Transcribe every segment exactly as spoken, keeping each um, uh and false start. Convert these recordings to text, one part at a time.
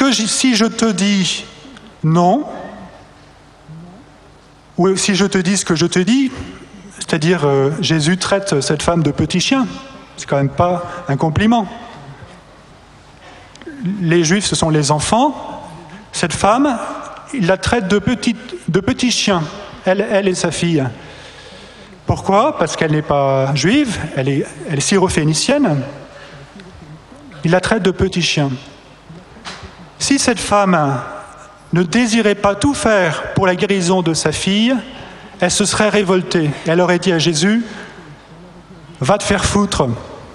que si je te dis non, ou si je te dis ce que je te dis, c'est-à-dire euh, Jésus traite cette femme de petit chien, c'est quand même pas un compliment. Les Juifs, ce sont les enfants. Cette femme, il la traite de petit, de petit chien, elle, elle et sa fille. Pourquoi ? Parce qu'elle n'est pas juive, elle est, elle est syrophénicienne. Il la traite de petit chien. Si cette femme ne désirait pas tout faire pour la guérison de sa fille, elle se serait révoltée. Elle aurait dit à Jésus, « Va te faire foutre ».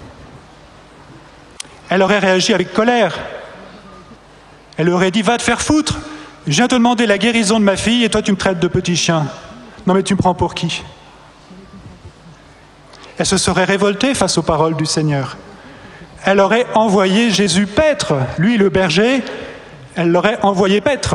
Elle aurait réagi avec colère. Elle aurait dit, « Va te faire foutre, je viens te demander la guérison de ma fille et toi tu me traites de petit chien. Non mais tu me prends pour qui ?» Elle se serait révoltée face aux paroles du Seigneur. Elle aurait envoyé Jésus paître, lui le berger, elle l'aurait envoyé paître.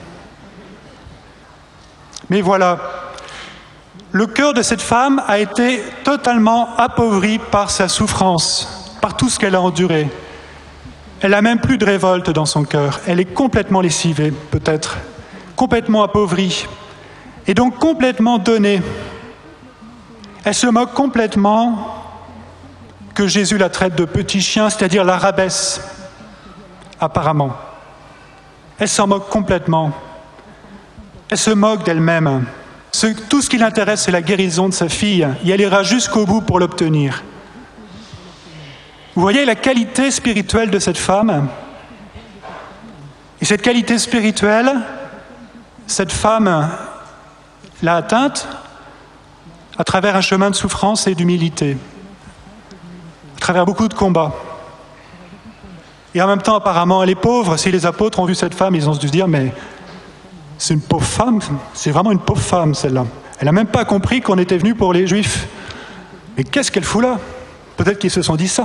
Mais voilà, le cœur de cette femme a été totalement appauvri par sa souffrance, par tout ce qu'elle a enduré. Elle n'a même plus de révolte dans son cœur. Elle est complètement lessivée, peut-être, complètement appauvrie, et donc complètement donnée. Elle se moque complètement que Jésus la traite de petit chien, c'est-à-dire la rabaisse, apparemment. Elle s'en moque complètement. Elle se moque d'elle-même. Ce, tout ce qui l'intéresse, c'est la guérison de sa fille, et elle ira jusqu'au bout pour l'obtenir. Vous voyez la qualité spirituelle de cette femme. Et cette qualité spirituelle, cette femme l'a atteinte à travers un chemin de souffrance et d'humilité, à travers beaucoup de combats. Et en même temps, apparemment, elle est pauvre. Si les apôtres ont vu cette femme, ils ont dû se dire, mais c'est une pauvre femme, c'est vraiment une pauvre femme, celle-là. Elle n'a même pas compris qu'on était venu pour les Juifs. Mais qu'est-ce qu'elle fout là ? Peut-être qu'ils se sont dit ça.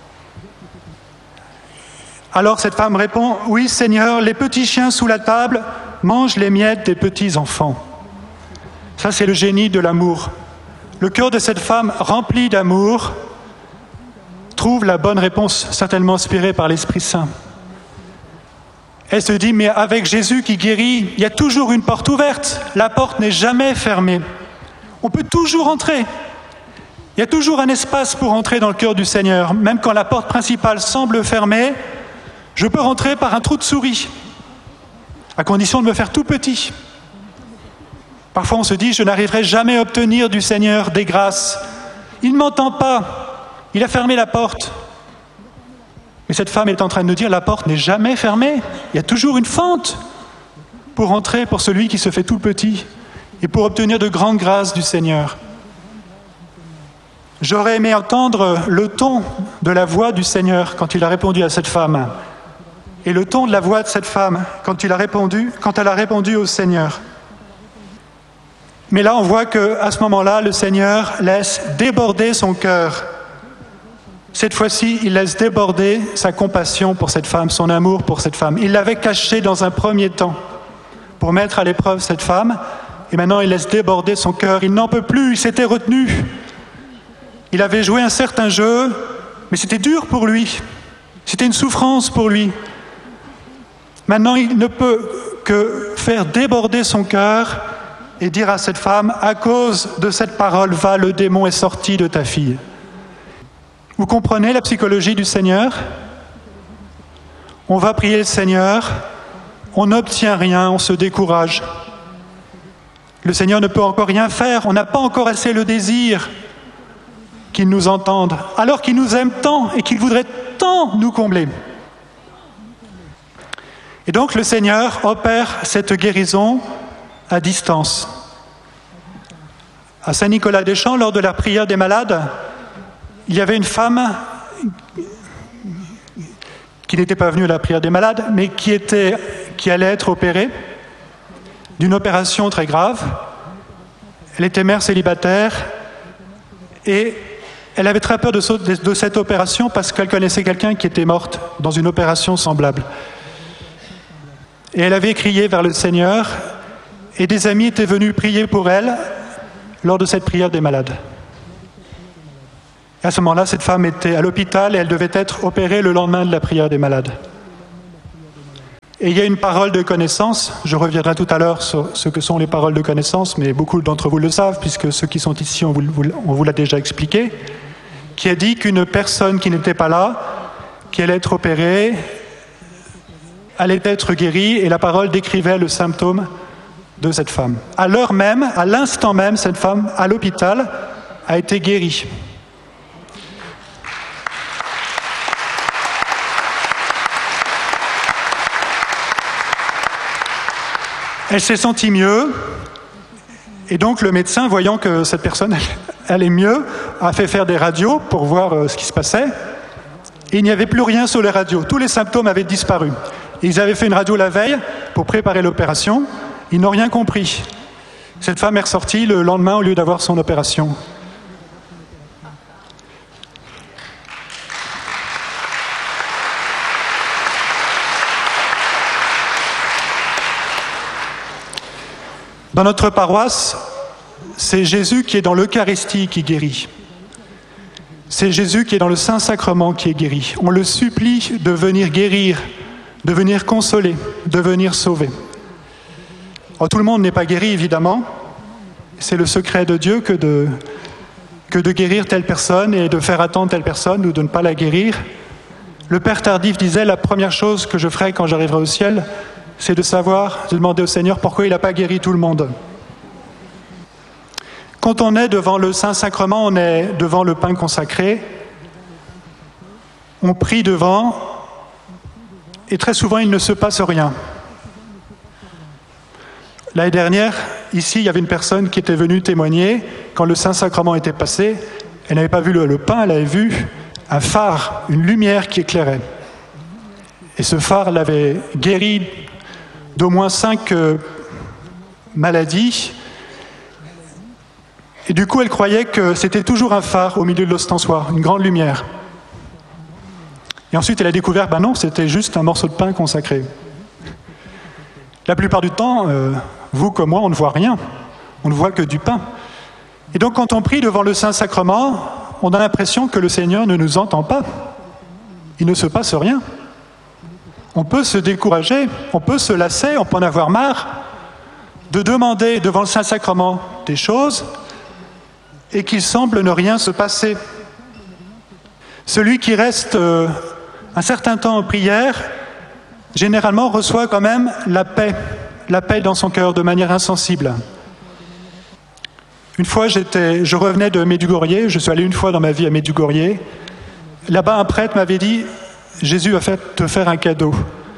Alors cette femme répond, « Oui, Seigneur, les petits chiens sous la table mangent les miettes des petits enfants. » Ça, c'est le génie de l'amour. Le cœur de cette femme, rempli d'amour, trouve la bonne réponse, certainement inspirée par l'Esprit Saint. Elle se dit, mais avec Jésus qui guérit, il y a toujours une porte ouverte. La porte n'est jamais fermée. On peut toujours entrer. Il y a toujours un espace pour entrer dans le cœur du Seigneur. Même quand la porte principale semble fermée, je peux rentrer par un trou de souris, à condition de me faire tout petit. Parfois on se dit, je n'arriverai jamais à obtenir du Seigneur des grâces. Il ne m'entend pas, il a fermé la porte. Mais cette femme est en train de nous dire, la porte n'est jamais fermée, il y a toujours une fente pour entrer pour celui qui se fait tout petit et pour obtenir de grandes grâces du Seigneur. J'aurais aimé entendre le ton de la voix du Seigneur quand il a répondu à cette femme. Et le ton de la voix de cette femme quand, il a répondu, quand elle a répondu au Seigneur. Mais là, on voit qu'à ce moment-là, le Seigneur laisse déborder son cœur. Cette fois-ci, il laisse déborder sa compassion pour cette femme, son amour pour cette femme. Il l'avait cachée dans un premier temps pour mettre à l'épreuve cette femme. Et maintenant, il laisse déborder son cœur. Il n'en peut plus, il s'était retenu. Il avait joué un certain jeu, mais c'était dur pour lui. C'était une souffrance pour lui. Maintenant, il ne peut que faire déborder son cœur et dire à cette femme, à cause de cette parole, va, le démon est sorti de ta fille. Vous comprenez la psychologie du Seigneur ? On va prier le Seigneur, on n'obtient rien, on se décourage. Le Seigneur ne peut encore rien faire, on n'a pas encore assez le désir qu'il nous entende, alors qu'il nous aime tant et qu'il voudrait tant nous combler. Et donc le Seigneur opère cette guérison à distance. À Saint-Nicolas-des-Champs, lors de la prière des malades, il y avait une femme qui n'était pas venue à la prière des malades, mais qui, était, qui allait être opérée d'une opération très grave. Elle était mère célibataire et elle avait très peur de, de cette opération parce qu'elle connaissait quelqu'un qui était morte dans une opération semblable. Et elle avait crié vers le Seigneur et des amis étaient venus prier pour elle lors de cette prière des malades. Et à ce moment-là, cette femme était à l'hôpital et elle devait être opérée le lendemain de la prière des malades. Et il y a une parole de connaissance, je reviendrai tout à l'heure sur ce que sont les paroles de connaissance, mais beaucoup d'entre vous le savent, puisque ceux qui sont ici, on vous, on vous l'a déjà expliqué, qui a dit qu'une personne qui n'était pas là, qui allait être opérée, allait être guérie, et la parole décrivait le symptôme de cette femme. À l'heure même, à l'instant même, cette femme, à l'hôpital, a été guérie. Elle s'est sentie mieux, et donc le médecin, voyant que cette personne allait mieux, a fait faire des radios pour voir ce qui se passait. Et il n'y avait plus rien sur les radios, tous les symptômes avaient disparu. Ils avaient fait une radio la veille pour préparer l'opération, ils n'ont rien compris. Cette femme est ressortie le lendemain au lieu d'avoir son opération. Dans notre paroisse, c'est Jésus qui est dans l'Eucharistie qui guérit. C'est Jésus qui est dans le Saint-Sacrement qui est guéri. On le supplie de venir guérir, de venir consoler, de venir sauver. Alors, tout le monde n'est pas guéri, évidemment. C'est le secret de Dieu que de, que de guérir telle personne et de faire attendre telle personne ou de ne pas la guérir. Le Père Tardif disait, la première chose que je ferai quand j'arriverai au ciel, c'est de savoir, de demander au Seigneur pourquoi il n'a pas guéri tout le monde. Quand on est devant le Saint-Sacrement, on est devant le pain consacré, on prie devant, et très souvent il ne se passe rien. L'année dernière, ici, il y avait une personne qui était venue témoigner, quand le Saint-Sacrement était passé, elle n'avait pas vu le, le pain, elle avait vu un phare, une lumière qui éclairait. Et ce phare l'avait guéri d'au moins cinq euh, maladies. Et du coup, elle croyait que c'était toujours un phare au milieu de l'ostensoir, une grande lumière. Et ensuite, elle a découvert, ben non, c'était juste un morceau de pain consacré. La plupart du temps, euh, vous comme moi, on ne voit rien. On ne voit que du pain. Et donc, quand on prie devant le Saint-Sacrement, on a l'impression que le Seigneur ne nous entend pas. Il ne se passe rien. On peut se décourager, on peut se lasser, on peut en avoir marre de demander devant le Saint-Sacrement des choses et qu'il semble ne rien se passer. Celui qui reste euh, un certain temps en prière, généralement reçoit quand même la paix, la paix dans son cœur de manière insensible. Une fois, j'étais, je revenais de Medjugorje, je suis allé une fois dans ma vie à Medjugorje. Là-bas, un prêtre m'avait dit « Jésus va te faire un cadeau ».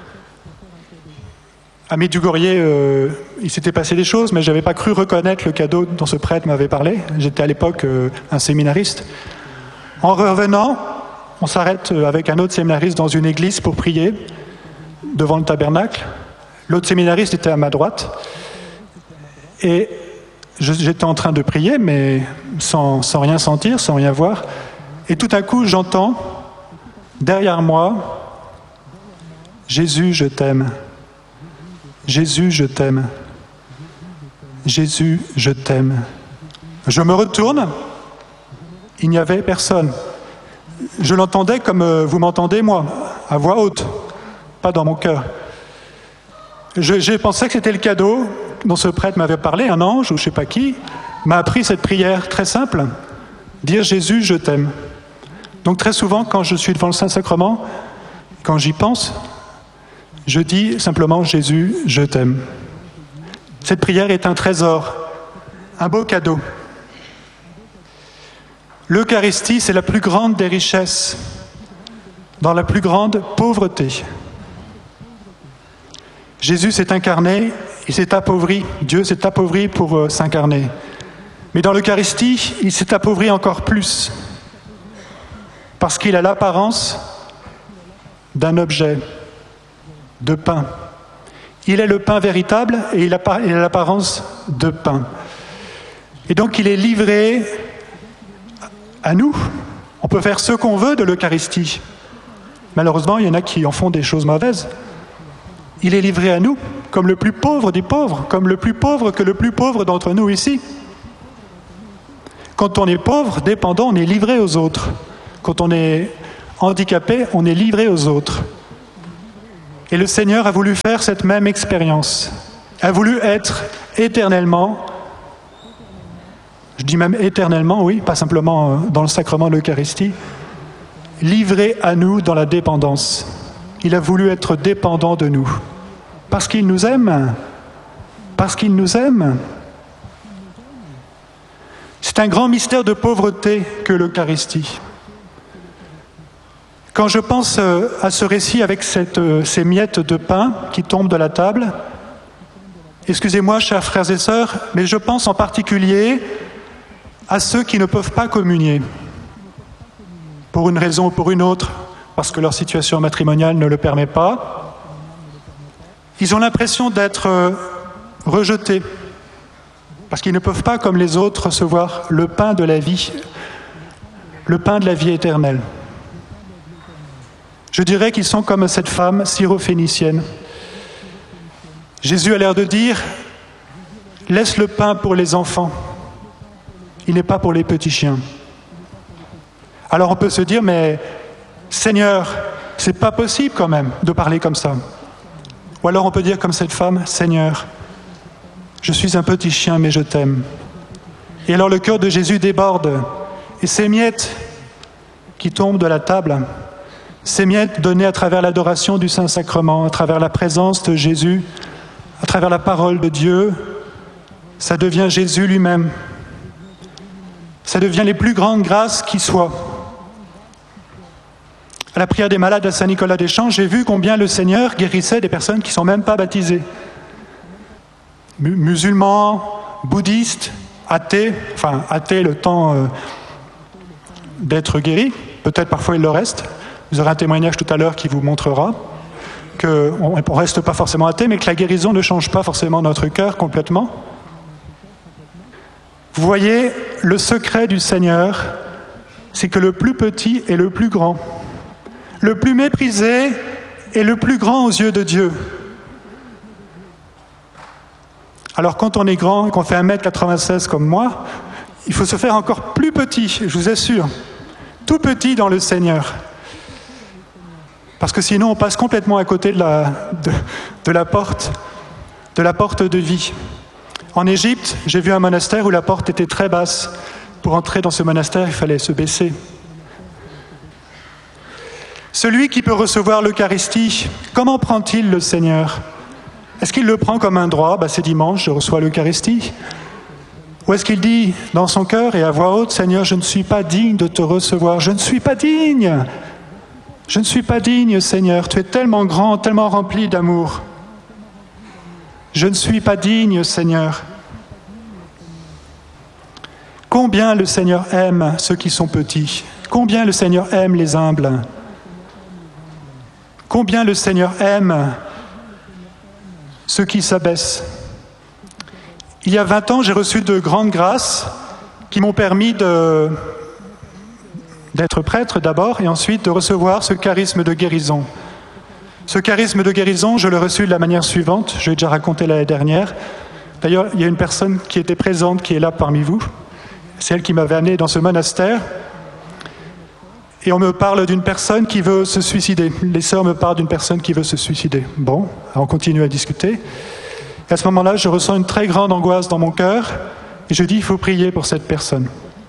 À Medjugorje, euh, il s'était passé des choses, mais je n'avais pas cru reconnaître le cadeau dont ce prêtre m'avait parlé. J'étais à l'époque euh, un séminariste. En revenant, on s'arrête avec un autre séminariste dans une église pour prier, devant le tabernacle. L'autre séminariste était à ma droite. Et j'étais en train de prier, mais sans, sans rien sentir, sans rien voir. Et tout à coup, j'entends, derrière moi, « Jésus, je t'aime. Jésus, je t'aime. Jésus, je t'aime. » Je me retourne, il n'y avait personne. Je l'entendais comme vous m'entendez, moi, à voix haute, pas dans mon cœur. Je, j'ai pensé que c'était le cadeau dont ce prêtre m'avait parlé, un ange ou je ne sais pas qui, m'a appris cette prière très simple, dire « Jésus, je t'aime ». Donc très souvent, quand je suis devant le Saint-Sacrement, quand j'y pense, je dis simplement « Jésus, je t'aime ». Cette prière est un trésor, un beau cadeau. L'Eucharistie, c'est la plus grande des richesses, dans la plus grande pauvreté. Jésus s'est incarné, il s'est appauvri, Dieu s'est appauvri pour euh, s'incarner. Mais dans l'Eucharistie, il s'est appauvri encore plus, parce qu'il a l'apparence d'un objet, de pain. Il est le pain véritable et il a l'apparence de pain. Et donc il est livré à nous. On peut faire ce qu'on veut de l'Eucharistie. Malheureusement, il y en a qui en font des choses mauvaises. Il est livré à nous, comme le plus pauvre des pauvres, comme le plus pauvre que le plus pauvre d'entre nous ici. Quand on est pauvre, dépendant, on est livré aux autres. Quand on est handicapé, on est livré aux autres. Et le Seigneur a voulu faire cette même expérience, a voulu être éternellement, je dis même éternellement, oui, pas simplement dans le sacrement de l'Eucharistie, livré à nous dans la dépendance. Il a voulu être dépendant de nous, parce qu'il nous aime, parce qu'il nous aime. C'est un grand mystère de pauvreté que l'Eucharistie. Quand je pense à ce récit avec cette, ces miettes de pain qui tombent de la table, excusez-moi, chers frères et sœurs, mais je pense en particulier à ceux qui ne peuvent pas communier, pour une raison ou pour une autre, parce que leur situation matrimoniale ne le permet pas. Ils ont l'impression d'être rejetés, parce qu'ils ne peuvent pas, comme les autres, recevoir le pain de la vie, le pain de la vie éternelle. Je dirais qu'ils sont comme cette femme syrophénicienne. Jésus a l'air de dire « Laisse le pain pour les enfants, il n'est pas pour les petits chiens. » Alors on peut se dire « Mais Seigneur, c'est pas possible quand même de parler comme ça. » Ou alors on peut dire comme cette femme « Seigneur, je suis un petit chien, mais je t'aime. » Et alors le cœur de Jésus déborde. Et ces miettes qui tombent de la table, ces miettes données à travers l'adoration du Saint-Sacrement, à travers la présence de Jésus, à travers la parole de Dieu, ça devient Jésus lui-même. Ça devient les plus grandes grâces qui soient. À la prière des malades à Saint-Nicolas-des-Champs, j'ai vu combien le Seigneur guérissait des personnes qui ne sont même pas baptisées. Musulmans, bouddhistes, athées, enfin athées le temps euh, d'être guéris, peut-être parfois il le reste. Vous aurez un témoignage tout à l'heure qui vous montrera qu'on ne reste pas forcément athée, mais que la guérison ne change pas forcément notre cœur complètement. Vous voyez, le secret du Seigneur, c'est que le plus petit est le plus grand. Le plus méprisé est le plus grand aux yeux de Dieu. Alors quand on est grand et qu'on fait un mètre quatre-vingt-seize comme moi, il faut se faire encore plus petit, je vous assure. Tout petit dans le Seigneur. Parce que sinon on passe complètement à côté de la, de, de la porte, de la porte de vie. En Égypte, j'ai vu un monastère où la porte était très basse. Pour entrer dans ce monastère, il fallait se baisser. Celui qui peut recevoir l'Eucharistie, comment prend-il le Seigneur ? Est-ce qu'il le prend comme un droit ? Ben, c'est dimanche, je reçois l'Eucharistie. Ou est-ce qu'il dit dans son cœur et à voix haute, « Seigneur, je ne suis pas digne de te recevoir, je ne suis pas digne ! Je ne suis pas digne, Seigneur, tu es tellement grand, tellement rempli d'amour. Je ne suis pas digne, Seigneur. » Combien le Seigneur aime ceux qui sont petits ? Combien le Seigneur aime les humbles ? Combien le Seigneur aime ceux qui s'abaissent ? Il y a vingt ans, j'ai reçu de grandes grâces qui m'ont permis de, d'être prêtre d'abord et ensuite de recevoir ce charisme de guérison. Ce charisme de guérison, je l'ai reçu de la manière suivante, je l'ai déjà raconté l'année dernière. D'ailleurs, il y a une personne qui était présente, qui est là parmi vous. C'est elle qui m'avait amené dans ce monastère. Et on me parle d'une personne qui veut se suicider. Les sœurs me parlent d'une personne qui veut se suicider. Bon, on continue à discuter. Et à ce moment-là, je ressens une très grande angoisse dans mon cœur. Et je dis, il faut prier pour cette personne.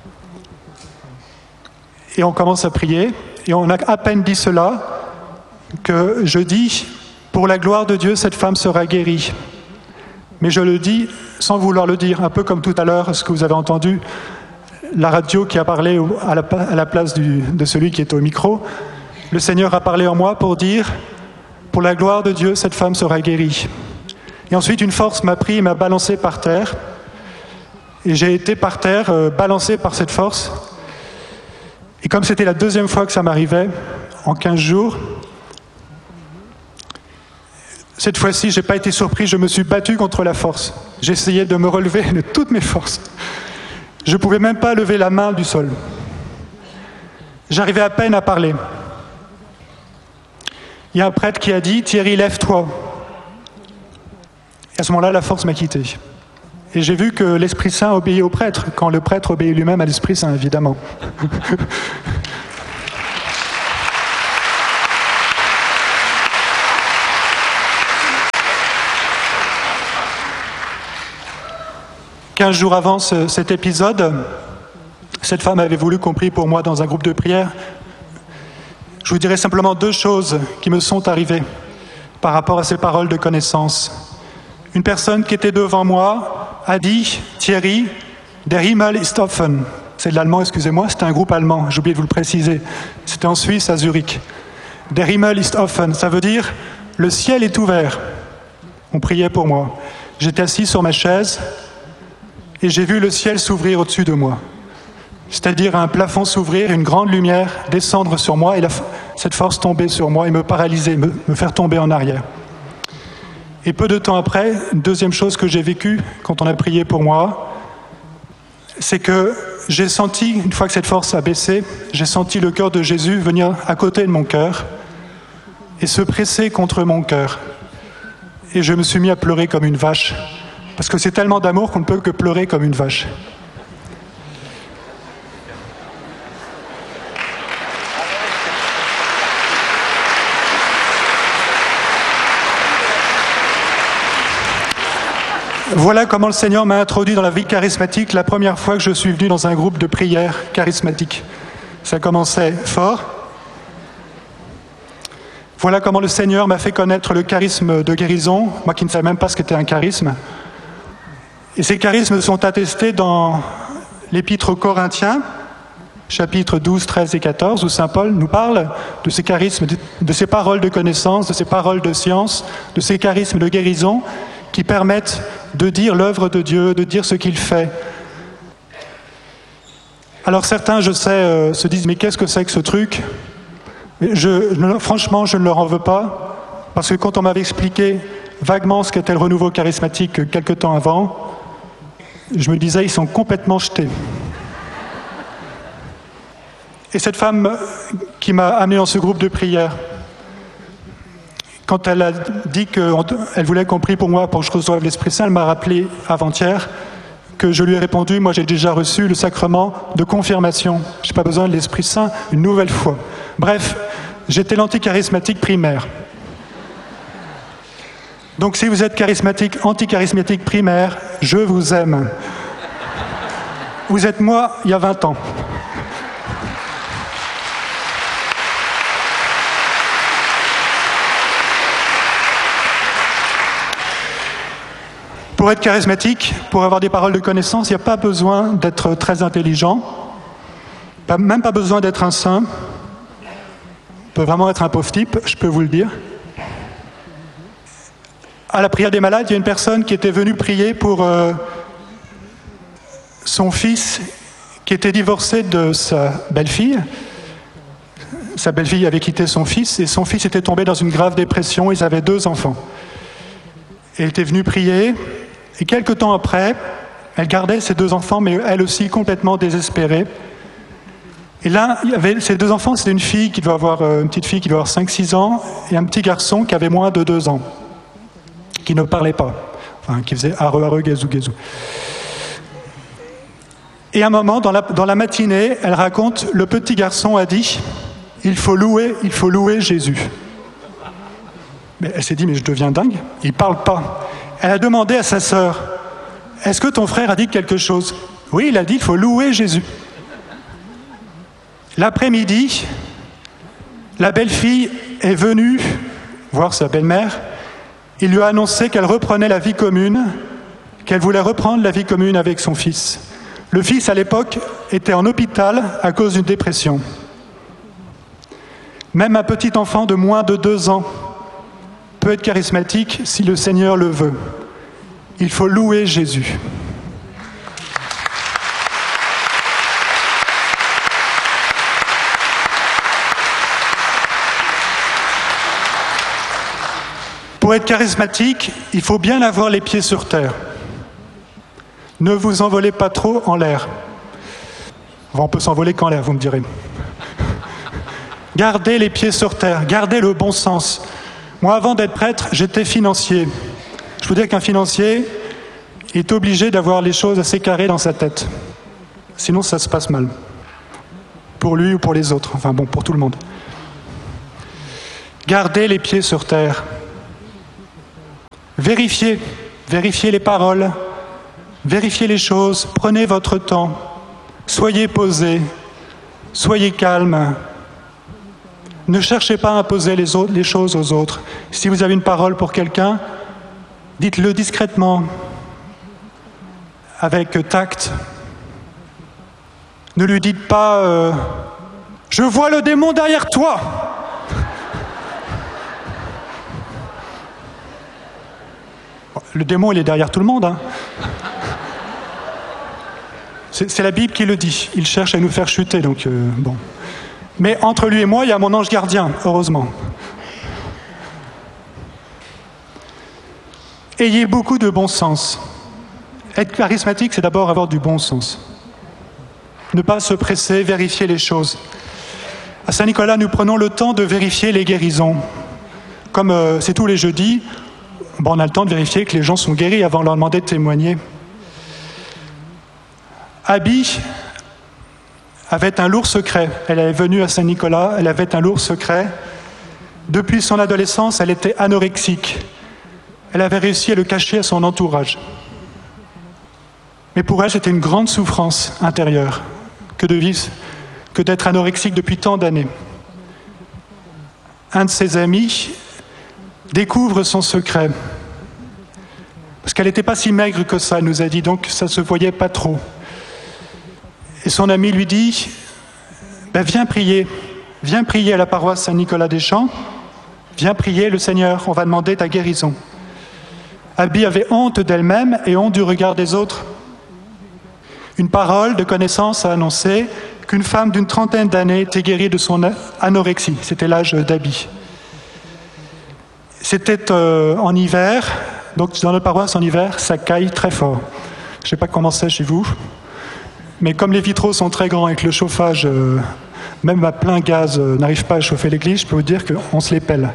Et on commence à prier. Et on a à peine dit cela que je dis, pour la gloire de Dieu, cette femme sera guérie. Mais je le dis sans vouloir le dire, un peu comme tout à l'heure, ce que vous avez entendu, la radio qui a parlé à la, à la place du, de celui qui est au micro. Le Seigneur a parlé en moi pour dire, pour la gloire de Dieu, cette femme sera guérie. Et ensuite, une force m'a pris et m'a balancé par terre. Et j'ai été par terre, euh, balancé par cette force. Et comme c'était la deuxième fois que ça m'arrivait, en quinze jours, cette fois-ci, je n'ai pas été surpris, je me suis battu contre la force. J'essayais de me relever de toutes mes forces. Je ne pouvais même pas lever la main du sol. J'arrivais à peine à parler. Il y a un prêtre qui a dit « Thierry, lève-toi ». Et à ce moment-là, la force m'a quitté. Et j'ai vu que l'Esprit Saint obéit au prêtre, quand le prêtre obéit lui-même à l'Esprit Saint, évidemment. Quinze jours avant ce, cet épisode, cette femme avait voulu qu'on prie pour moi dans un groupe de prière. Je vous dirai simplement deux choses qui me sont arrivées par rapport à ces paroles de connaissance. Une personne qui était devant moi a dit « Thierry, der Himmel ist offen ». C'est de l'allemand, excusez-moi, c'était un groupe allemand, j'ai oublié de vous le préciser. C'était en Suisse, à Zurich. « Der Himmel ist offen », ça veut dire « le ciel est ouvert ». On priait pour moi. J'étais assis sur ma chaise et j'ai vu le ciel s'ouvrir au-dessus de moi. C'est-à-dire un plafond s'ouvrir, une grande lumière descendre sur moi et la, cette force tomber sur moi et me paralyser, me, me faire tomber en arrière. Et peu de temps après, une deuxième chose que j'ai vécue quand on a prié pour moi, c'est que j'ai senti, une fois que cette force a baissé, j'ai senti le cœur de Jésus venir à côté de mon cœur et se presser contre mon cœur. Et je me suis mis à pleurer comme une vache, parce que c'est tellement d'amour qu'on ne peut que pleurer comme une vache. Voilà comment le Seigneur m'a introduit dans la vie charismatique la première fois que je suis venu dans un groupe de prière charismatique. Ça commençait fort. Voilà comment le Seigneur m'a fait connaître le charisme de guérison, moi qui ne savais même pas ce qu'était un charisme. Et ces charismes sont attestés dans l'épître aux Corinthiens, chapitres douze, treize et quatorze, où saint Paul nous parle de ces charismes, de ces paroles de connaissance, de ces paroles de science, de ces charismes de guérison qui permettent de dire l'œuvre de Dieu, de dire ce qu'il fait. Alors certains, je sais, euh, se disent « mais qu'est-ce que c'est que ce truc ?» je, je, Franchement, je ne leur en veux pas, parce que quand on m'avait expliqué vaguement ce qu'était le renouveau charismatique quelque temps avant, je me disais « ils sont complètement jetés ». Et cette femme qui m'a amené dans ce groupe de prière, quand elle a dit qu'elle voulait qu'on prie pour moi pour que je reçoive l'Esprit Saint, elle m'a rappelé avant-hier que je lui ai répondu, moi j'ai déjà reçu le sacrement de confirmation. Je n'ai pas besoin de l'Esprit Saint une nouvelle fois. Bref, j'étais l'anticharismatique primaire. Donc si vous êtes charismatique, anticharismatique primaire, je vous aime. Vous êtes moi il y a vingt ans. Pour être charismatique, pour avoir des paroles de connaissance, il n'y a pas besoin d'être très intelligent, pas, même pas besoin d'être un saint. On peut vraiment être un pauvre type, je peux vous le dire. À la prière des malades, il y a une personne qui était venue prier pour euh, son fils qui était divorcé de sa belle-fille. Sa belle-fille avait quitté son fils et son fils était tombé dans une grave dépression. Ils avaient deux enfants. Et elle était venue prier. Et quelque temps après, elle gardait ses deux enfants, mais elle aussi complètement désespérée. Et là, il y avait ces deux enfants, c'était une fille qui doit avoir, une petite fille qui doit avoir cinq six ans, et un petit garçon qui avait moins de deux ans, qui ne parlait pas, enfin, qui faisait arre, arre, gazou, gazou. Et à un moment, dans la, dans la matinée, elle raconte, le petit garçon a dit, il faut louer, il faut louer Jésus. Mais elle s'est dit, mais je deviens dingue, il ne parle pas. Elle a demandé à sa sœur, est-ce que ton frère a dit quelque chose ? Oui, il a dit, il faut louer Jésus. L'après-midi, la belle-fille est venue voir sa belle-mère. Il lui a annoncé qu'elle reprenait la vie commune, qu'elle voulait reprendre la vie commune avec son fils. Le fils, à l'époque, était en hôpital à cause d'une dépression. Même un petit enfant de moins de deux ans peut être charismatique si le Seigneur le veut. Il faut louer Jésus. Pour être charismatique, il faut bien avoir les pieds sur terre. Ne vous envolez pas trop en l'air. Enfin, on peut s'envoler qu'en l'air, vous me direz. Gardez les pieds sur terre, gardez le bon sens. Moi, avant d'être prêtre, j'étais financier. Je peux dire qu'un financier est obligé d'avoir les choses assez carrées dans sa tête. Sinon, ça se passe mal. Pour lui ou pour les autres. Enfin bon, pour tout le monde. Gardez les pieds sur terre. Vérifiez. Vérifiez les paroles. Vérifiez les choses, prenez votre temps, soyez posés, soyez calmes. Ne cherchez pas à imposer les, autres, les choses aux autres. Si vous avez une parole pour quelqu'un, dites-le discrètement, avec tact. Ne lui dites pas euh, « Je vois le démon derrière toi !» Le démon, il est derrière tout le monde. Hein. C'est, c'est la Bible qui le dit. Il cherche à nous faire chuter, donc euh, bon. Mais entre lui et moi, il y a mon ange gardien, heureusement. Ayez beaucoup de bon sens. Être charismatique, c'est d'abord avoir du bon sens. Ne pas se presser, vérifier les choses. À Saint-Nicolas, nous prenons le temps de vérifier les guérisons. Comme euh, c'est tous les jeudis, bon, on a le temps de vérifier que les gens sont guéris avant de leur demander de témoigner. Abby avait un lourd secret. Elle est venue à Saint-Nicolas, elle avait un lourd secret. Depuis son adolescence, elle était anorexique. Elle avait réussi à le cacher à son entourage. Mais pour elle, c'était une grande souffrance intérieure que de vivre, que d'être anorexique depuis tant d'années. Un de ses amis découvre son secret. Parce qu'elle n'était pas si maigre que ça, elle nous a dit, donc ça ne se voyait pas trop. Et son ami lui dit, ben viens prier, viens prier à la paroisse Saint-Nicolas-des-Champs, viens prier le Seigneur, on va demander ta guérison. Abby avait honte d'elle-même et honte du regard des autres. Une parole de connaissance a annoncé qu'une femme d'une trentaine d'années était guérie de son anorexie. C'était l'âge d'Abby. C'était euh, en hiver, donc dans notre paroisse en hiver, ça caille très fort. Je ne sais pas comment c'est chez vous, mais comme les vitraux sont très grands et que le chauffage, euh, même à plein gaz, euh, n'arrive pas à chauffer l'église, je peux vous dire qu'on se les pèle.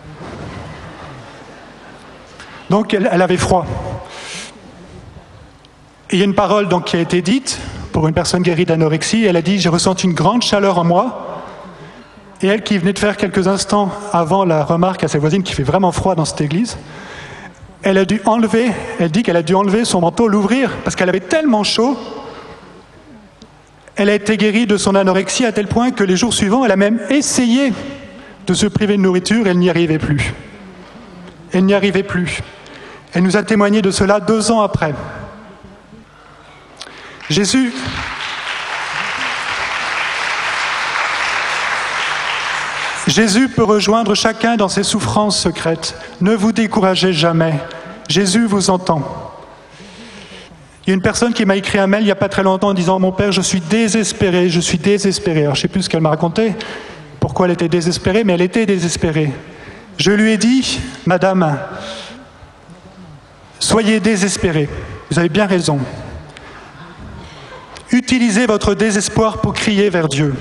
Donc elle, elle avait froid. Et il y a une parole donc, qui a été dite pour une personne guérie d'anorexie. Elle a dit « J'ai ressenti une grande chaleur en moi ». Et elle, qui venait de faire quelques instants avant la remarque à sa voisine qu'il fait vraiment froid dans cette église, elle a dû enlever, elle dit qu'elle a dû enlever son manteau, l'ouvrir, parce qu'elle avait tellement chaud. Elle a été guérie de son anorexie à tel point que les jours suivants, elle a même essayé de se priver de nourriture et elle n'y arrivait plus. Elle n'y arrivait plus. Elle nous a témoigné de cela deux ans après. Jésus, Jésus peut rejoindre chacun dans ses souffrances secrètes. Ne vous découragez jamais. Jésus vous entend. Il y a une personne qui m'a écrit un mail il n'y a pas très longtemps en disant « Mon père, je suis désespéré, je suis désespéré. » Alors je ne sais plus ce qu'elle m'a raconté, pourquoi elle était désespérée, mais elle était désespérée. Je lui ai dit « Madame, soyez désespérée. Vous avez bien raison. Utilisez votre désespoir pour crier vers Dieu.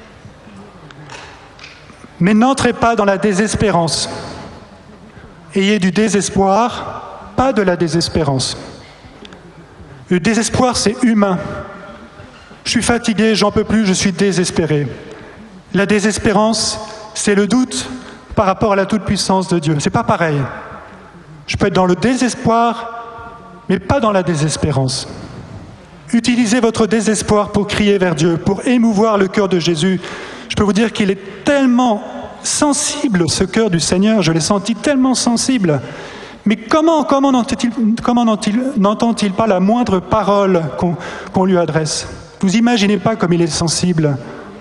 Mais n'entrez pas dans la désespérance. Ayez du désespoir, pas de la désespérance. Le désespoir, c'est humain. Je suis fatigué, j'en peux plus, je suis désespéré. La désespérance, c'est le doute par rapport à la toute-puissance de Dieu. C'est pas pareil. Je peux être dans le désespoir, mais pas dans la désespérance. Utilisez votre désespoir pour crier vers Dieu, pour émouvoir le cœur de Jésus. Je peux vous dire qu'il est tellement sensible, ce cœur du Seigneur, je l'ai senti tellement sensible. Mais comment, comment n'entend-il, comment n'entend-il pas la moindre parole qu'on, qu'on lui adresse ? Vous imaginez pas comme il est sensible.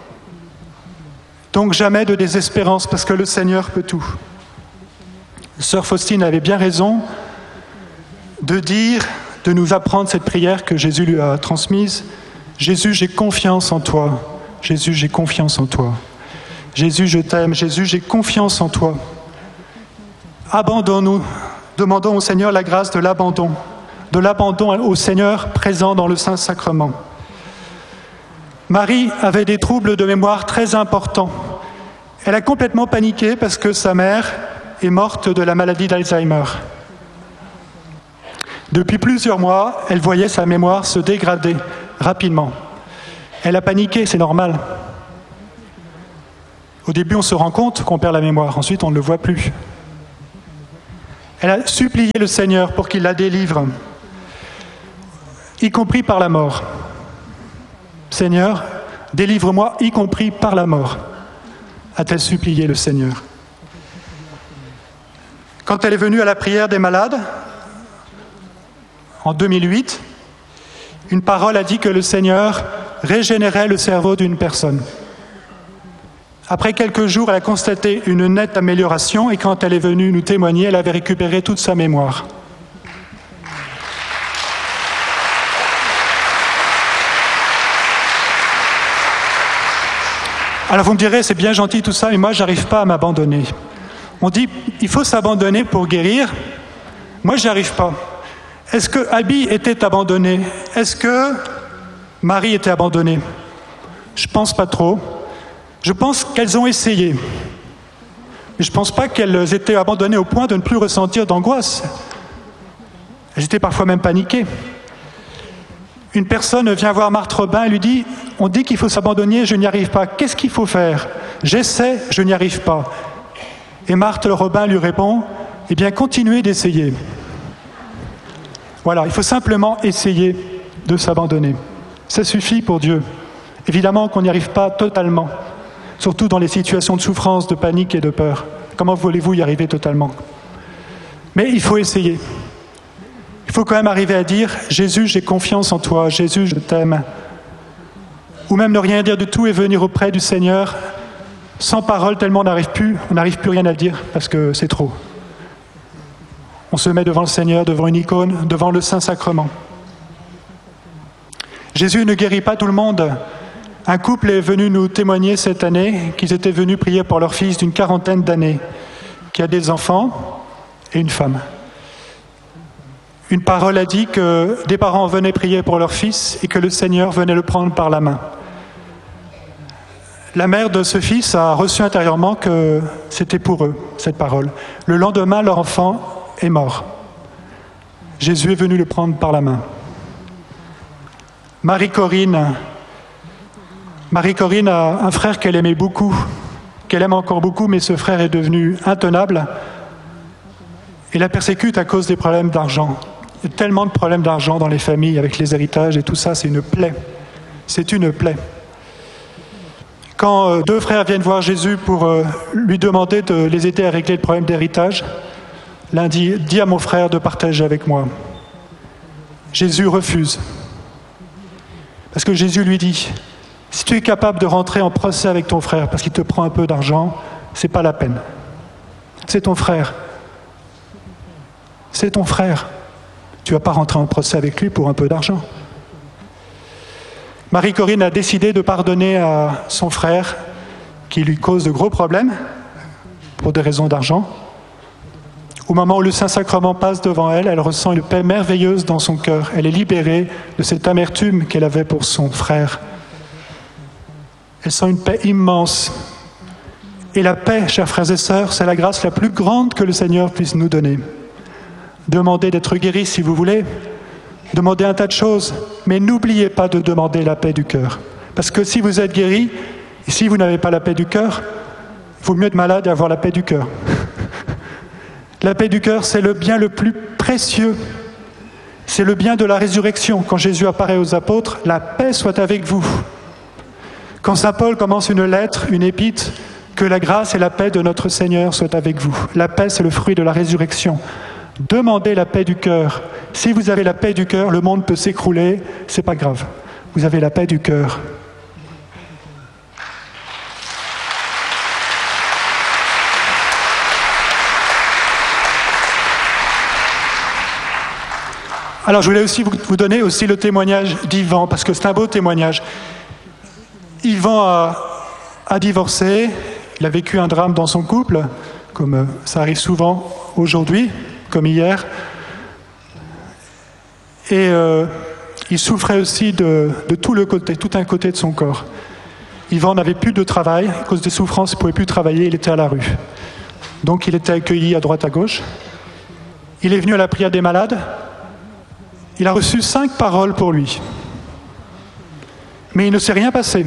Donc jamais de désespérance, parce que le Seigneur peut tout. Sœur Faustine avait bien raison de dire, de nous apprendre cette prière que Jésus lui a transmise. Jésus, j'ai confiance en toi. Jésus, j'ai confiance en toi. Jésus, je t'aime. Jésus, j'ai confiance en toi. Abandonne-nous. Demandons au Seigneur la grâce de l'abandon, de l'abandon au Seigneur présent dans le Saint-Sacrement. Marie avait des troubles de mémoire très importants. Elle a complètement paniqué parce que sa mère est morte de la maladie d'Alzheimer. Depuis plusieurs mois, elle voyait sa mémoire se dégrader rapidement. Elle a paniqué, c'est normal. Au début, on se rend compte qu'on perd la mémoire, ensuite on ne le voit plus. Elle a supplié le Seigneur pour qu'il la délivre. y compris par la mort. Seigneur, délivre-moi, y compris par la mort, a-t-elle supplié le Seigneur. Quand elle est venue à la prière des malades, en deux mille huit, une parole a dit que le Seigneur régénérait le cerveau d'une personne. Après quelques jours, elle a constaté une nette amélioration et quand elle est venue nous témoigner, elle avait récupéré toute sa mémoire. Alors vous me direz, c'est bien gentil tout ça, mais moi, j'arrive pas à m'abandonner. On dit, il faut s'abandonner pour guérir. Moi, j'y arrive pas. Est-ce que Abby était abandonnée? Est-ce que Marie était abandonnée? Je pense pas trop. Je pense qu'elles ont essayé. Mais je pense pas qu'elles étaient abandonnées au point de ne plus ressentir d'angoisse. Elles étaient parfois même paniquées. Une personne vient voir Marthe Robin et lui dit « On dit qu'il faut s'abandonner, je n'y arrive pas. Qu'est-ce qu'il faut faire? J'essaie, je n'y arrive pas. » Et Marthe Robin lui répond « Eh bien, continuez d'essayer. » Voilà, il faut simplement essayer de s'abandonner. Ça suffit pour Dieu. Évidemment qu'on n'y arrive pas totalement, surtout dans les situations de souffrance, de panique et de peur. Comment voulez-vous y arriver totalement? Mais il faut essayer. Il faut quand même arriver à dire « Jésus, j'ai confiance en toi. Jésus, je t'aime. » Ou même ne rien dire du tout et venir auprès du Seigneur sans parole, tellement on n'arrive plus, on n'arrive plus rien à dire parce que c'est trop. On se met devant le Seigneur, devant une icône, devant le Saint-Sacrement. Jésus ne guérit pas tout le monde. Un couple est venu nous témoigner cette année qu'ils étaient venus prier pour leur fils d'une quarantaine d'années, qui a des enfants et une femme. Une parole a dit que des parents venaient prier pour leur fils et que le Seigneur venait le prendre par la main. La mère de ce fils a reçu intérieurement que c'était pour eux, cette parole. Le lendemain, leur enfant est mort. Jésus est venu le prendre par la main. Marie-Corinne, Marie-Corinne a un frère qu'elle aimait beaucoup, qu'elle aime encore beaucoup, mais ce frère est devenu intenable et la persécute à cause des problèmes d'argent. Il y a tellement de problèmes d'argent dans les familles avec les héritages et tout ça, c'est une plaie. C'est une plaie. Quand euh, deux frères viennent voir Jésus pour euh, lui demander de les aider à régler le problème d'héritage, l'un dit « Dis à mon frère de partager avec moi ». Jésus refuse. Parce que Jésus lui dit « Si tu es capable de rentrer en procès avec ton frère parce qu'il te prend un peu d'argent, c'est pas la peine. C'est ton frère. C'est ton frère. Tu ne vas pas rentrer en procès avec lui pour un peu d'argent. » Marie-Corinne a décidé de pardonner à son frère qui lui cause de gros problèmes pour des raisons d'argent. Au moment où le Saint-Sacrement passe devant elle, elle ressent une paix merveilleuse dans son cœur. Elle est libérée de cette amertume qu'elle avait pour son frère. Elle sent une paix immense. Et la paix, chers frères et sœurs, c'est la grâce la plus grande que le Seigneur puisse nous donner. Demandez d'être guéris si vous voulez. Demandez un tas de choses, mais n'oubliez pas de demander la paix du cœur. Parce que si vous êtes guéri, et si vous n'avez pas la paix du cœur, il vaut mieux être malade et avoir la paix du cœur. La paix du cœur, c'est le bien le plus précieux. C'est le bien de la résurrection. Quand Jésus apparaît aux apôtres, la paix soit avec vous. Quand saint Paul commence une lettre, une épître, que la grâce et la paix de notre Seigneur soient avec vous. La paix, c'est le fruit de la résurrection. Demandez la paix du cœur. Si vous avez la paix du cœur, le monde peut s'écrouler, c'est pas grave. Vous avez la paix du cœur. Alors, je voulais aussi vous, vous donner aussi le témoignage d'Yvan, parce que c'est un beau témoignage. Yvan a, a divorcé, il a vécu un drame dans son couple, comme ça arrive souvent aujourd'hui, comme hier. Et euh, il souffrait aussi de, de tout le côté, tout un côté de son corps. Yvan n'avait plus de travail, à cause des souffrances, il ne pouvait plus travailler, il était à la rue. Donc il était accueilli à droite à gauche. Il est venu à la prière des malades. Il a reçu cinq paroles pour lui. Mais il ne s'est rien passé.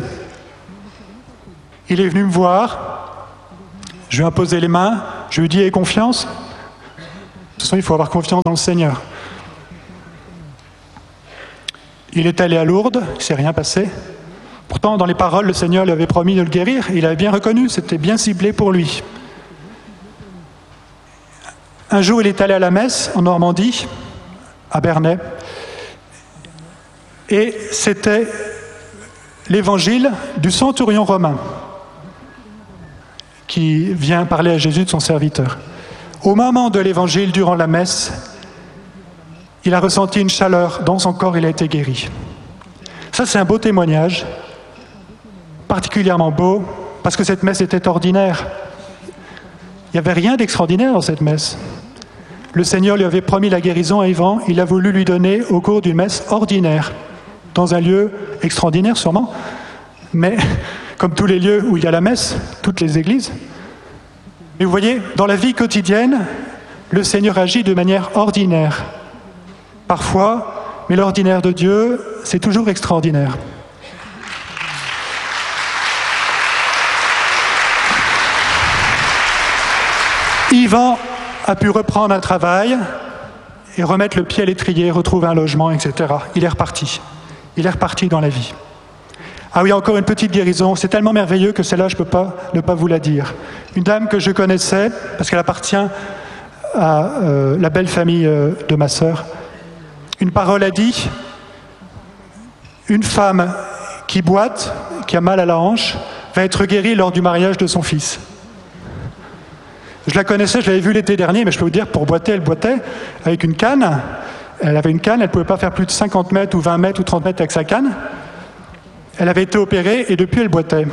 Il est venu me voir, je lui ai imposé les mains, je lui ai dit « Aie confiance ». De toute façon, il faut avoir confiance dans le Seigneur. Il est allé à Lourdes, il ne s'est rien passé. Pourtant, dans les paroles, le Seigneur lui avait promis de le guérir. Il avait bien reconnu, c'était bien ciblé pour lui. Un jour, il est allé à la messe en Normandie, à Bernay, et c'était l'évangile du centurion romain qui vient parler à Jésus de son serviteur. Au moment de l'évangile, durant la messe, il a ressenti une chaleur dans son corps, il a été guéri. Ça, c'est un beau témoignage, particulièrement beau, parce que cette messe était ordinaire. Il n'y avait rien d'extraordinaire dans cette messe. Le Seigneur lui avait promis la guérison à Yvan, il a voulu lui donner au cours d'une messe ordinaire, dans un lieu extraordinaire sûrement, mais comme tous les lieux où il y a la messe, toutes les églises. Mais vous voyez, dans la vie quotidienne, le Seigneur agit de manière ordinaire. Parfois, mais l'ordinaire de Dieu, c'est toujours extraordinaire. Yvan a pu reprendre un travail et remettre le pied à l'étrier, retrouver un logement, et cetera. Il est reparti. Il est reparti dans la vie. Ah oui, encore une petite guérison. C'est tellement merveilleux que celle-là, je ne peux pas ne pas vous la dire. Une dame que je connaissais, parce qu'elle appartient à euh, la belle famille euh, de ma sœur, une parole a dit, une femme qui boite, qui a mal à la hanche, va être guérie lors du mariage de son fils. Je la connaissais, je l'avais vue l'été dernier, mais je peux vous dire, pour boiter, elle boitait avec une canne. Elle avait une canne, elle ne pouvait pas faire plus de cinquante mètres ou vingt mètres ou trente mètres avec sa canne. Elle avait été opérée et depuis, elle boitait.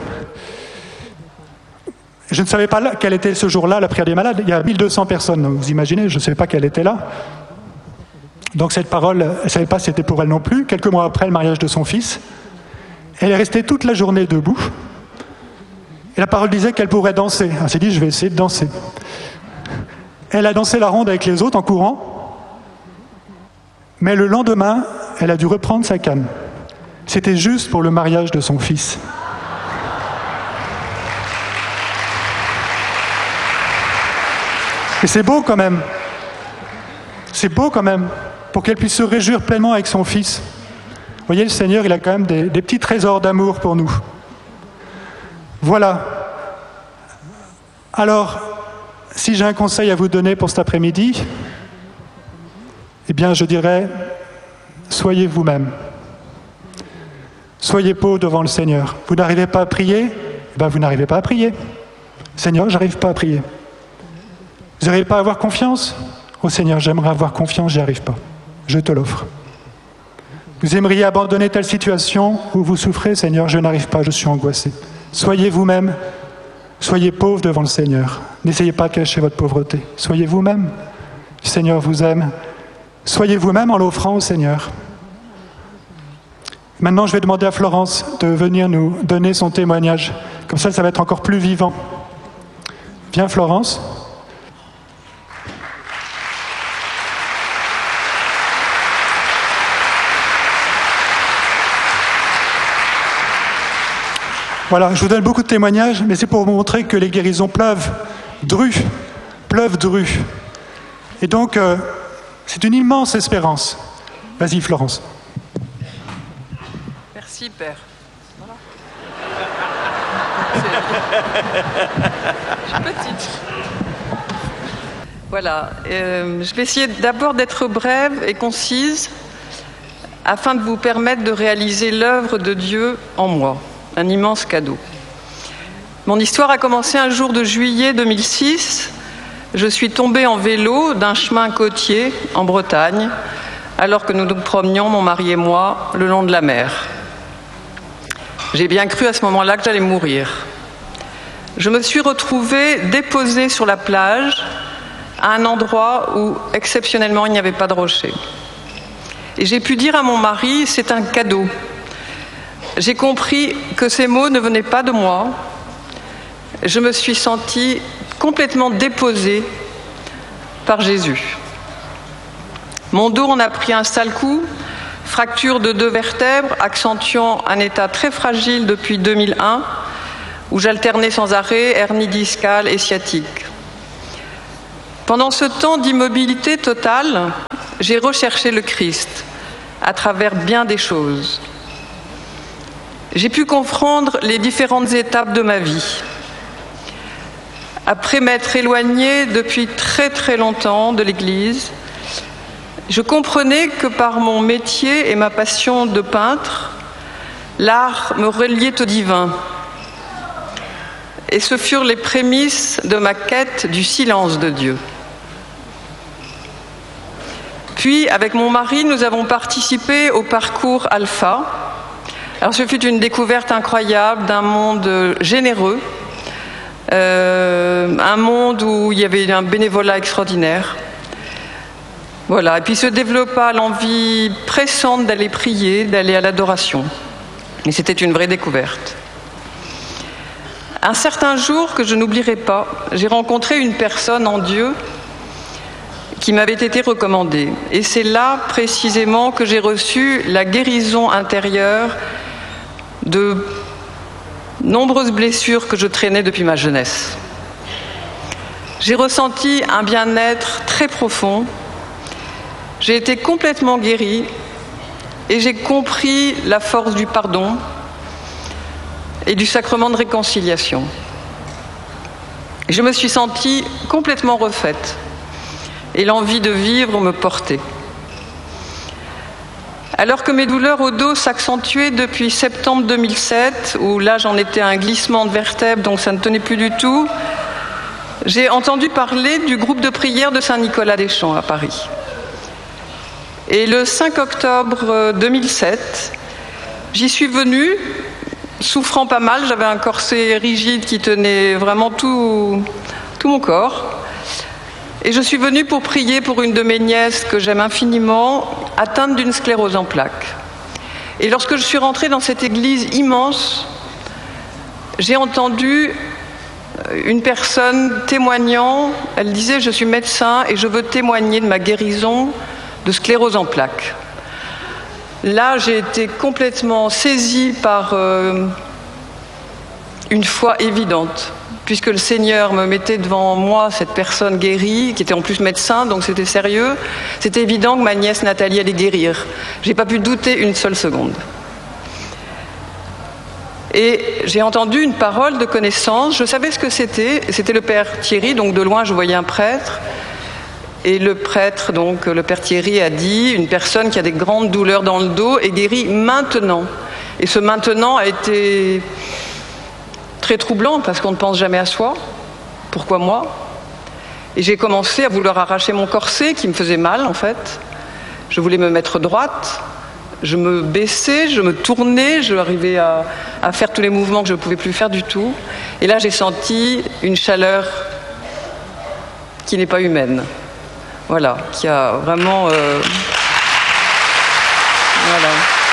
Je ne savais pas là, quelle était ce jour-là la prière des malades. Il y a mille deux cents personnes, donc vous imaginez, je ne savais pas qu'elle était là. Donc cette parole, elle ne savait pas si c'était pour elle non plus. Quelques mois après le mariage de son fils, elle est restée toute la journée debout. Et la parole disait qu'elle pourrait danser. Elle s'est dit, je vais essayer de danser. Elle a dansé la ronde avec les autres en courant. Mais le lendemain, elle a dû reprendre sa canne. C'était juste pour le mariage de son fils. Et c'est beau quand même. C'est beau quand même, pour qu'elle puisse se réjouir pleinement avec son fils. Vous voyez, le Seigneur, il a quand même des, des petits trésors d'amour pour nous. Voilà. Alors, si j'ai un conseil à vous donner pour cet après-midi, eh bien, je dirais, soyez vous-même. Soyez pauvres devant le Seigneur. Vous n'arrivez pas à prier, eh bien, vous n'arrivez pas à prier. Seigneur, j'arrive pas à prier. Vous n'arrivez pas à avoir confiance? Oh Seigneur, j'aimerais avoir confiance, j'y arrive pas. Je te l'offre. Vous aimeriez abandonner telle situation où vous souffrez? Seigneur, je n'arrive pas, je suis angoissé. Soyez vous-même. Soyez pauvres devant le Seigneur. N'essayez pas de cacher votre pauvreté. Soyez vous-même. Le Seigneur vous aime. Soyez vous-même en l'offrant au Seigneur. Maintenant, je vais demander à Florence de venir nous donner son témoignage. Comme ça, ça va être encore plus vivant. Viens, Florence. Voilà, je vous donne beaucoup de témoignages, mais c'est pour vous montrer que les guérisons pleuvent, dru, pleuvent dru. Et donc, euh, c'est une immense espérance. Vas-y, Florence. Merci, Père. Voilà. Je suis petite. Voilà, euh, je vais essayer d'abord d'être brève et concise afin de vous permettre de réaliser l'œuvre de Dieu en moi. Un immense cadeau. Mon histoire a commencé un jour de juillet deux mille six. Je suis tombée en vélo d'un chemin côtier en Bretagne, alors que nous nous promenions, mon mari et moi, le long de la mer. J'ai bien cru à ce moment-là que j'allais mourir. Je me suis retrouvée déposée sur la plage, à un endroit où, exceptionnellement, il n'y avait pas de rocher. Et j'ai pu dire à mon mari, c'est un cadeau. J'ai compris que ces mots ne venaient pas de moi. Je me suis sentie complètement déposée par Jésus. Mon dos en a pris un sale coup, fracture de deux vertèbres, accentuant un état très fragile depuis deux mille un, où j'alternais sans arrêt hernie discale et sciatique. Pendant ce temps d'immobilité totale, j'ai recherché le Christ. à travers bien des choses. J'ai pu comprendre les différentes étapes de ma vie. Après m'être éloignée depuis très très longtemps de l'Église, je comprenais que par mon métier et ma passion de peintre, l'art me reliait au divin. Et ce furent les prémices de ma quête du silence de Dieu. Puis, avec mon mari, nous avons participé au parcours Alpha. Alors, ce fut une découverte incroyable d'un monde généreux, euh, un monde où il y avait un bénévolat extraordinaire. Voilà. Et puis se développa l'envie pressante d'aller prier, d'aller à l'adoration. Et c'était une vraie découverte. Un certain jour que je n'oublierai pas, j'ai rencontré une personne en Dieu qui m'avait été recommandée. Et c'est là précisément que j'ai reçu la guérison intérieure de nombreuses blessures que je traînais depuis ma jeunesse. J'ai ressenti un bien-être très profond. J'ai été complètement guérie et j'ai compris la force du pardon et du sacrement de réconciliation. Je me suis sentie complètement refaite et l'envie de vivre me portait. Alors que mes douleurs au dos s'accentuaient depuis septembre deux mille sept, où là j'en étais à un glissement de vertèbres, donc ça ne tenait plus du tout, j'ai entendu parler du groupe de prière de Saint-Nicolas-des-Champs à Paris. Et le cinq octobre deux mille sept, j'y suis venue, souffrant pas mal, j'avais un corset rigide qui tenait vraiment tout, tout mon corps. Et je suis venue pour prier pour une de mes nièces que j'aime infiniment, atteinte d'une sclérose en plaques. Et lorsque je suis rentrée dans cette église immense, j'ai entendu une personne témoignant, elle disait « Je suis médecin et je veux témoigner de ma guérison de sclérose en plaques ». Là, j'ai été complètement saisie par euh, une foi évidente, puisque le Seigneur me mettait devant moi cette personne guérie, qui était en plus médecin, donc c'était sérieux. C'était évident que ma nièce Nathalie allait guérir. Je n'ai pas pu douter une seule seconde. Et j'ai entendu une parole de connaissance, je savais ce que c'était, c'était le Père Thierry, donc de loin je voyais un prêtre. Et le prêtre, donc le Père Thierry, a dit « Une personne qui a des grandes douleurs dans le dos est guérie maintenant ». Et ce « maintenant » a été très troublant parce qu'on ne pense jamais à soi. Pourquoi moi? Et j'ai commencé à vouloir arracher mon corset qui me faisait mal en fait. Je voulais me mettre droite, je me baissais, je me tournais, je arrivais à, à faire tous les mouvements que je ne pouvais plus faire du tout. Et là j'ai senti une chaleur qui n'est pas humaine. Voilà, qui a vraiment... Euh... Voilà.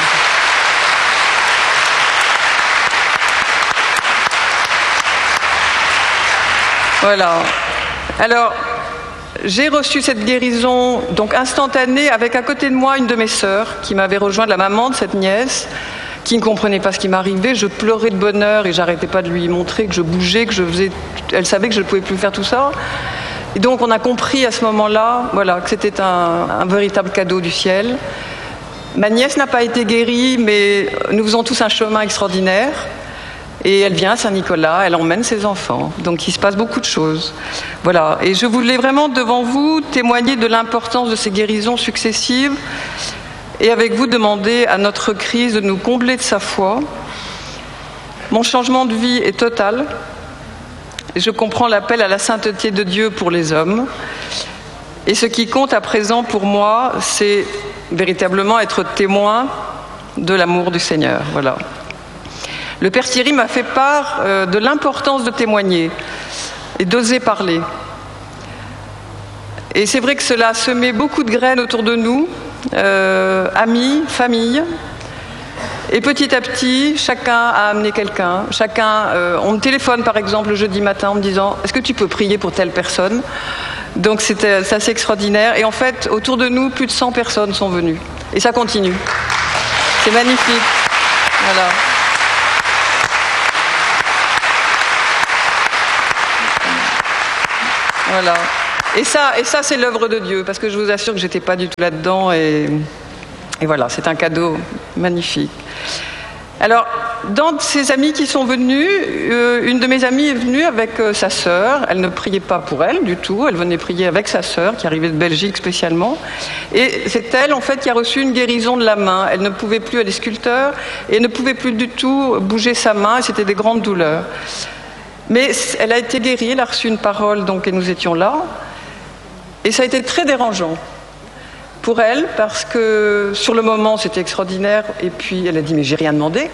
Voilà. Alors, j'ai reçu cette guérison donc instantanée avec à côté de moi une de mes sœurs qui m'avait rejoint, la maman de cette nièce, qui ne comprenait pas ce qui m'arrivait. Je pleurais de bonheur et j'arrêtais pas de lui montrer que je bougeais, que je faisais... Elle savait que je ne pouvais plus faire tout ça. Et donc on a compris à ce moment-là, voilà, que c'était un, un véritable cadeau du ciel. Ma nièce n'a pas été guérie, mais nous faisons tous un chemin extraordinaire. Et elle vient à Saint-Nicolas, elle emmène ses enfants. Donc il se passe beaucoup de choses. Voilà. Et je voulais vraiment devant vous témoigner de l'importance de ces guérisons successives et avec vous demander à notre Christ de nous combler de sa foi. Mon changement de vie est total. Je comprends l'appel à la sainteté de Dieu pour les hommes. Et ce qui compte à présent pour moi, c'est véritablement être témoin de l'amour du Seigneur. Voilà. Le Père Thierry m'a fait part euh, de l'importance de témoigner et d'oser parler. Et c'est vrai que cela a semé beaucoup de graines autour de nous, euh, amis, famille. Et petit à petit, chacun a amené quelqu'un. Chacun, euh, on me téléphone par exemple le jeudi matin en me disant « Est-ce que tu peux prier pour telle personne ?» Donc c'était assez extraordinaire. Et en fait, autour de nous, plus de cent personnes sont venues. Et ça continue. C'est magnifique. Voilà. Voilà. Et ça, et ça c'est l'œuvre de Dieu, parce que je vous assure que j'étais pas du tout là-dedans et Et voilà, c'est un cadeau magnifique. Alors, dans ses amis qui sont venus, euh, une de mes amies est venue avec euh, sa sœur. Elle ne priait pas pour elle du tout, elle venait prier avec sa sœur qui arrivait de Belgique spécialement. Et c'est elle, en fait, qui a reçu une guérison de la main. Elle ne pouvait plus, elle est sculpteur, et ne pouvait plus du tout bouger sa main, et c'était des grandes douleurs. Mais elle a été guérie, elle a reçu une parole, donc, et nous étions là. Et ça a été très dérangeant pour elle, parce que sur le moment, c'était extraordinaire, et puis elle a dit, mais j'ai rien demandé.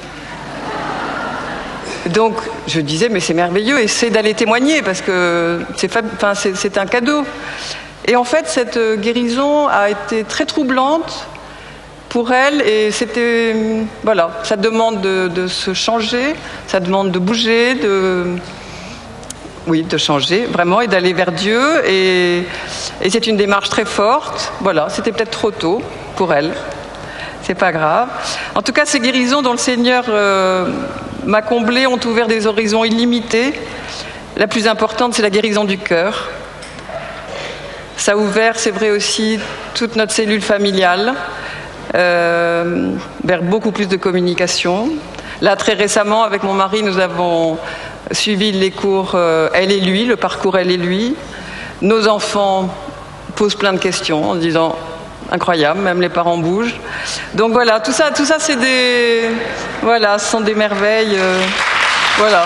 Donc, je disais, mais c'est merveilleux, essaie d'aller témoigner, parce que c'est, enfin, c'est, c'est un cadeau. Et en fait, cette guérison a été très troublante pour elle, et c'était, voilà, ça demande de, de se changer, ça demande de bouger, de... Oui, de changer, vraiment, et d'aller vers Dieu. Et, et c'est une démarche très forte. Voilà, c'était peut-être trop tôt pour elle. C'est pas grave. En tout cas, ces guérisons dont le Seigneur euh, m'a comblée ont ouvert des horizons illimités. La plus importante, c'est la guérison du cœur. Ça a ouvert, c'est vrai aussi, toute notre cellule familiale euh, vers beaucoup plus de communication. Là, très récemment, avec mon mari, nous avons suivi les cours euh, Elle et lui, le parcours Elle et lui. Nos enfants posent plein de questions en disant incroyable, même les parents bougent. Donc voilà, tout ça, tout ça c'est des, voilà, ce sont des merveilles. Euh, voilà.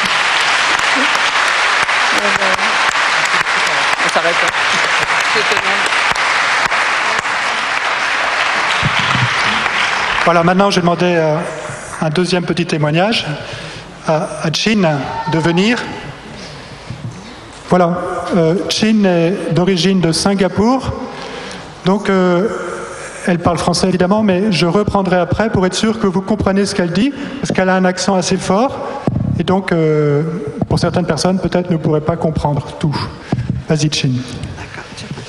On s'arrête. Voilà, maintenant j'ai demandé euh, un deuxième petit témoignage à, à Chin de venir. Voilà, euh, Chin est d'origine de Singapour, donc euh, elle parle français évidemment, mais je reprendrai après pour être sûr que vous comprenez ce qu'elle dit, parce qu'elle a un accent assez fort, et donc euh, pour certaines personnes peut-être ne pourraient pas comprendre tout. Vas-y Chin. D'accord,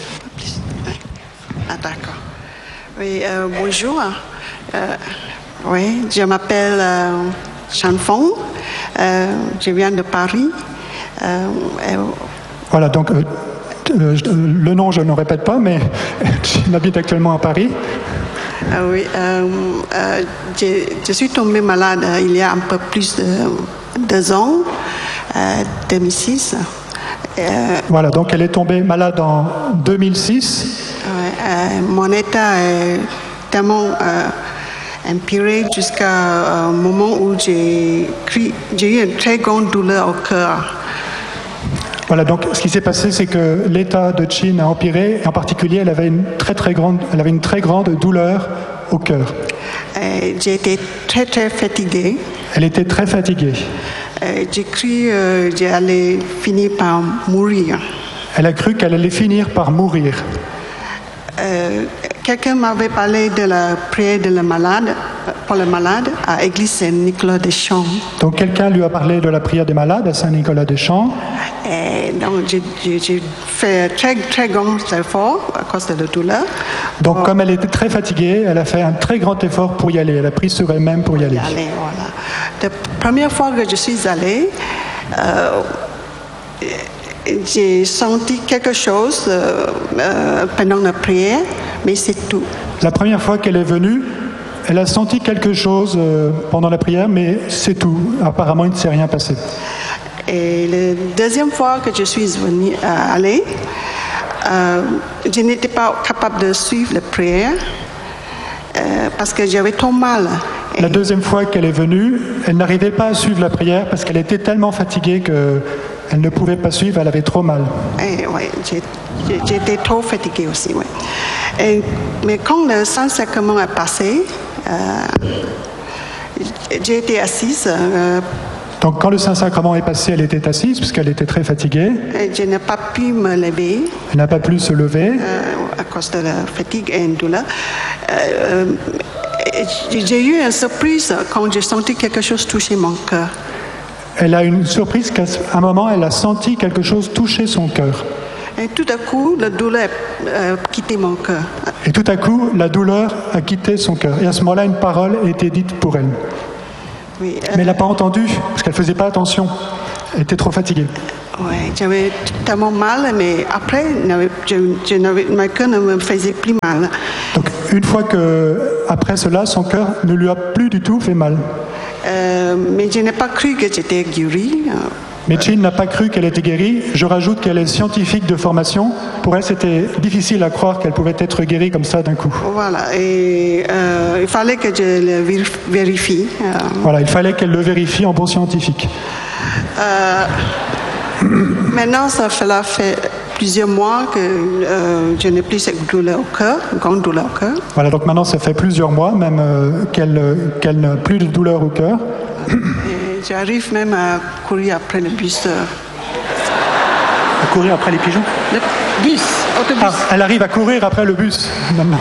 ah, d'accord. Oui, euh, bonjour. Euh, oui, je m'appelle euh, Chan Fong, euh, je viens de Paris. Euh, euh, voilà, donc euh, euh, le nom je ne répète pas, mais tu habites actuellement à Paris. Euh, oui, euh, euh, je, je suis tombée malade euh, il y a un peu plus de deux ans, euh, deux mille six. Euh, voilà, donc elle est tombée malade en deux mille six. Euh, mon état est tellement euh, empiré jusqu'à un moment où j'ai, j'ai eu une très grande douleur au cœur. Voilà, donc ce qui s'est passé, c'est que l'état de Chin a empiré, et en particulier, elle avait une très très grande, elle avait une très grande douleur au cœur. Euh, j'ai été très très fatiguée. Elle était très fatiguée. Euh, j'ai cru euh, que j'allais finir par mourir. Elle a cru qu'elle allait finir par mourir. Euh, quelqu'un m'avait parlé de la prière de la malade, pour le malade à l'église Saint-Nicolas-des-Champs. Donc quelqu'un lui a parlé de la prière des malades à Saint-Nicolas-des-Champs. Et donc j'ai, j'ai fait très très grand effort à cause de la douleur. Donc pour... comme elle était très fatiguée, elle a fait un très grand effort pour y aller. Elle a pris sur elle-même pour y aller. Y aller voilà. La première fois que je suis allée, euh, j'ai senti quelque chose euh, euh, pendant la prière, mais c'est tout. La première fois qu'elle est venue, elle a senti quelque chose euh, pendant la prière, mais c'est tout. Apparemment, il ne s'est rien passé. Et la deuxième fois que je suis venue euh, aller, euh, je n'étais pas capable de suivre la prière euh, parce que j'avais trop mal. La deuxième fois qu'elle est venue, elle n'arrivait pas à suivre la prière parce qu'elle était tellement fatiguée qu'elle ne pouvait pas suivre, elle avait trop mal. Et, ouais, j'ai, j'étais trop fatiguée aussi. Ouais. Et, mais quand le Saint-Sacrement est passé, euh, j'ai été assise. Euh, Donc quand le Saint-Sacrement est passé, elle était assise puisqu'elle était très fatiguée. Et je n'ai pas pu me lever. Elle n'a pas pu se lever. Euh, à cause de la fatigue et une douleur. Euh, j'ai eu une surprise quand j'ai senti quelque chose toucher mon cœur. Elle a une surprise qu'à un moment, elle a senti quelque chose toucher son cœur. Et tout à coup, la douleur a quitté mon cœur. Et tout à coup, la douleur a quitté son cœur. Et à ce moment-là, une parole a été dite pour elle. Oui, euh... Mais elle n'a pas entendu, parce qu'elle ne faisait pas attention. Elle était trop fatiguée. Ouais, j'avais tellement mal, mais après, je, je n'avais, mon cœur ne me faisait plus mal. Donc, une fois que, après cela, son cœur ne lui a plus du tout fait mal. Euh, mais je n'ai pas cru que j'étais guérie. Mais Jean n'a pas cru qu'elle était guérie. Je rajoute qu'elle est scientifique de formation. Pour elle, c'était difficile à croire qu'elle pouvait être guérie comme ça d'un coup. Voilà, et euh, il fallait que je le vérifie. Euh. Voilà, il fallait qu'elle le vérifie en bon scientifique. Euh, maintenant, ça fait, fait plusieurs mois que euh, je n'ai plus cette douleur au cœur, une grande douleur au cœur. Voilà, donc maintenant, ça fait plusieurs mois même euh, qu'elle qu'elle n'a plus de douleur au cœur. Et j'arrive même à courir après le bus. Euh. À courir après les pigeons? Le bus, autobus. Ah, elle arrive à courir après le bus, maintenant.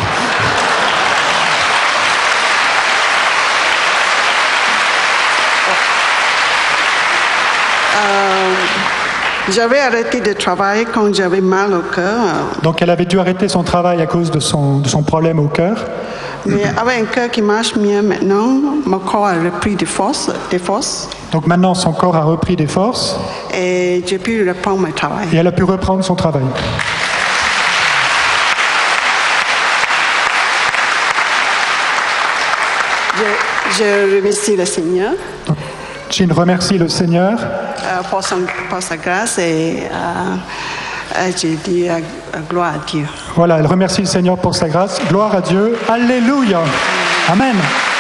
J'avais arrêté de travailler quand j'avais mal au cœur. Donc elle avait dû arrêter son travail à cause de son, de son problème au cœur. Mais avec un cœur qui marche mieux maintenant, mon corps a repris des forces. Des forces. Donc maintenant son corps a repris des forces. Et j'ai pu reprendre mon travail. Et elle a pu reprendre son travail. Je, je remercie le Seigneur. Donc, Jean remercie le Seigneur euh, pour, son, pour sa grâce et euh, euh, j'ai dit euh, gloire à Dieu. Voilà, elle remercie le Seigneur pour sa grâce. Gloire à Dieu. Alléluia. Amen.